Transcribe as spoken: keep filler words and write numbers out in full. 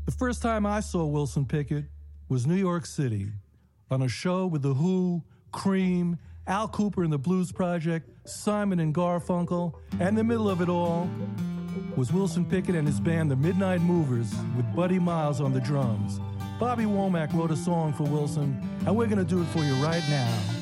The first time I saw Wilson Pickett was New York City on a show with The Who, Cream, Al Cooper and the Blues Project, Simon and Garfunkel, and in the middle of it all was Wilson Pickett and his band, the Midnight Movers, with Buddy Miles on the drums. Bobby Womack wrote a song for Wilson, and we're going to do it for you right now.